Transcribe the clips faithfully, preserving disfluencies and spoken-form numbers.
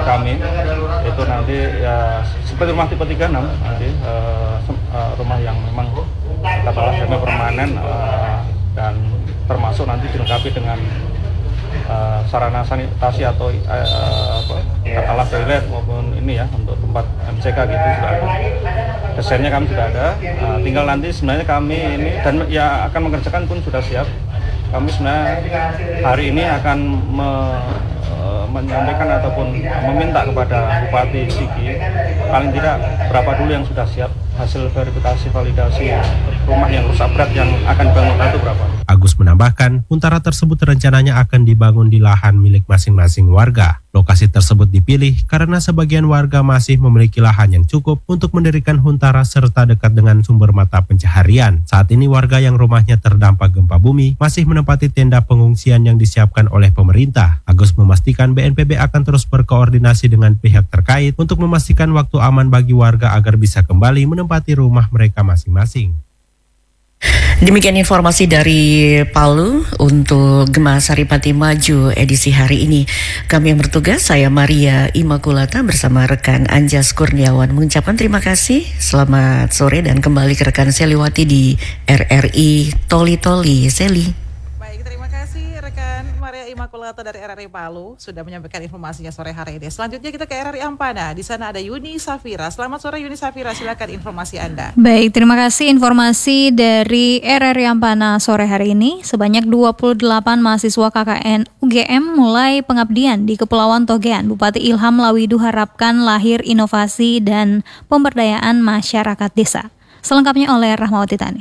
kami itu nanti ya seperti rumah tipe tiga puluh enam nanti uh, uh, rumah yang memang katakanlah semi permanen uh, dan termasuk nanti dilengkapi dengan uh, sarana sanitasi atau uh, apa, katakanlah toilet maupun ini ya untuk tempat M C K gitu sudah ada. Desainnya kami sudah ada, uh, tinggal nanti sebenarnya kami ini dan ya akan mengerjakan pun sudah siap. Kami sebenarnya hari ini akan me, uh, menyampaikan ataupun meminta kepada Bupati Sigi paling tidak berapa dulu yang sudah siap hasil verifikasi validasi rumah yang rusak berat yang akan dibangun itu berapa. Agus menambahkan, huntara tersebut rencananya akan dibangun di lahan milik masing-masing warga. Lokasi tersebut dipilih karena sebagian warga masih memiliki lahan yang cukup untuk mendirikan huntara serta dekat dengan sumber mata pencaharian. Saat ini warga yang rumahnya terdampak gempa bumi masih menempati tenda pengungsian yang disiapkan oleh pemerintah. Agus memastikan B N P B akan terus berkoordinasi dengan pihak terkait untuk memastikan waktu aman bagi warga agar bisa kembali menempati rumah mereka masing-masing. Demikian informasi dari Palu untuk Gema Saripati Maju edisi hari ini. Kami yang bertugas, saya Maria Imakulata bersama rekan Anjas Kurniawan mengucapkan terima kasih. Selamat sore dan kembali ke rekan Seliwati di R R I Toli Toli. Seli. Baik, terima kasih rekan Maria Imakulata dari R R I Palu sudah menyampaikan informasinya sore hari ini. Selanjutnya kita ke R R I Ampana. Di sana ada Yuni Safira. Selamat sore Yuni Safira, silakan informasi Anda. Baik, terima kasih informasi dari R R I Ampana sore hari ini. Sebanyak dua puluh delapan mahasiswa K K N U G M mulai pengabdian di Kepulauan Togean. Bupati Ilham Lawidu harapkan lahir inovasi dan pemberdayaan masyarakat desa. Selengkapnya oleh Rahmawati Tani.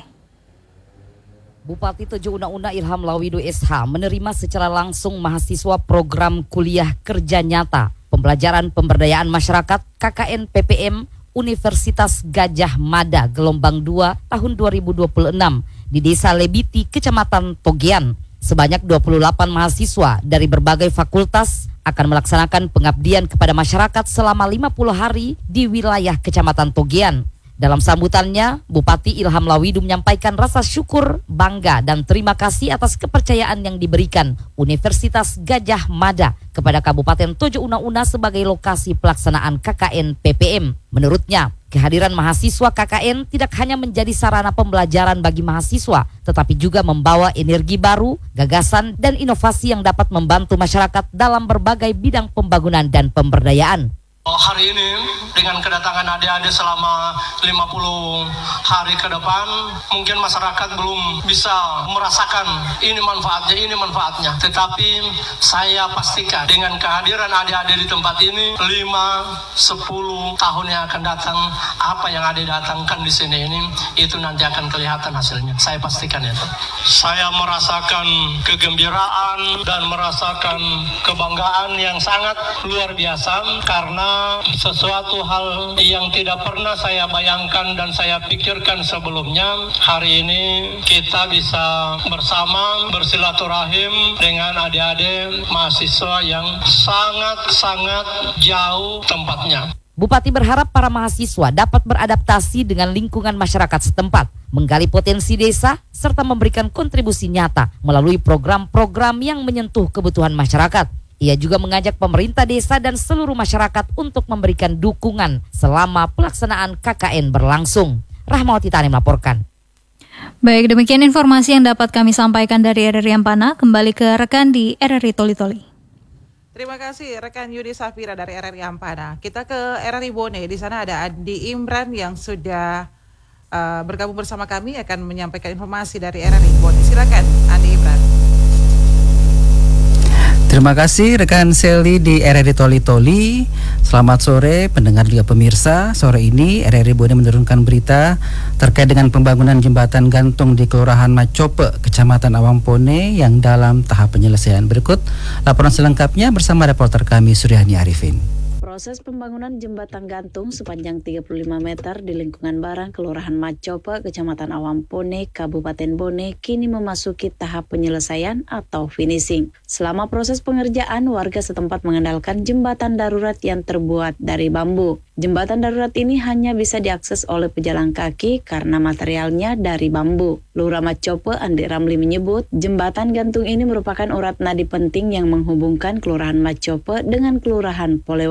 Bupati Tojo Una-Una Ilham Lawidu S H menerima secara langsung mahasiswa program kuliah kerja nyata pembelajaran pemberdayaan masyarakat K K N P P M Universitas Gajah Mada gelombang dua tahun dua ribu dua puluh enam di Desa Lebiti, Kecamatan Togean. Sebanyak dua puluh delapan mahasiswa dari berbagai fakultas akan melaksanakan pengabdian kepada masyarakat selama lima puluh hari di wilayah Kecamatan Togean. Dalam sambutannya, Bupati Ilham Lawidu menyampaikan rasa syukur, bangga, dan terima kasih atas kepercayaan yang diberikan Universitas Gajah Mada kepada Kabupaten Tojo Una-Una sebagai lokasi pelaksanaan K K N P P M. Menurutnya, kehadiran mahasiswa K K N tidak hanya menjadi sarana pembelajaran bagi mahasiswa, tetapi juga membawa energi baru, gagasan, dan inovasi yang dapat membantu masyarakat dalam berbagai bidang pembangunan dan pemberdayaan. Hari ini dengan kedatangan adik-adik selama lima puluh hari ke depan, mungkin masyarakat belum bisa merasakan ini manfaatnya, ini manfaatnya. Tetapi saya pastikan dengan kehadiran adik-adik di tempat ini, lima, sepuluh tahun yang akan datang, apa yang adik datangkan di sini ini, itu nanti akan kelihatan hasilnya. Saya pastikan itu. Saya merasakan kegembiraan dan merasakan kebanggaan yang sangat luar biasa karena sesuatu hal yang tidak pernah saya bayangkan dan saya pikirkan sebelumnya. Hari ini kita bisa bersama bersilaturahim dengan adik-adik mahasiswa yang sangat-sangat jauh tempatnya. Bupati berharap para mahasiswa dapat beradaptasi dengan lingkungan masyarakat setempat, menggali potensi desa, serta memberikan kontribusi nyata melalui program-program yang menyentuh kebutuhan masyarakat. Ia juga mengajak pemerintah desa dan seluruh masyarakat untuk memberikan dukungan selama pelaksanaan K K N berlangsung. Rahmawati Tani melaporkan. Baik, demikian informasi yang dapat kami sampaikan dari R R I Ampana. Kembali ke rekan di R R I Toli Toli. Terima kasih rekan Yudi Safira dari R R I Ampana. Kita ke R R I Bone. Di sana ada Andi Imran yang sudah uh, bergabung bersama kami akan menyampaikan informasi dari R R I Bone. Silakan Andi Imran. Terima kasih rekan Seli di R R I Toli Toli. Selamat sore pendengar juga pemirsa. Sore ini R R I Bone menurunkan berita terkait dengan pembangunan jembatan gantung di Kelurahan Macope, Kecamatan Awangpone yang dalam tahap penyelesaian. Berikut laporan selengkapnya bersama reporter kami Suryani Arifin. Proses pembangunan jembatan gantung sepanjang tiga puluh lima meter di lingkungan Barang, Kelurahan Macope, Kecamatan Awangpone, Kabupaten Bone, kini memasuki tahap penyelesaian atau finishing. Selama proses pengerjaan, warga setempat mengandalkan jembatan darurat yang terbuat dari bambu. Jembatan darurat ini hanya bisa diakses oleh pejalan kaki karena materialnya dari bambu. Lurah Macope, Andi Ramli menyebut, jembatan gantung ini merupakan urat nadi penting yang menghubungkan Kelurahan Macope dengan Kelurahan Polewali.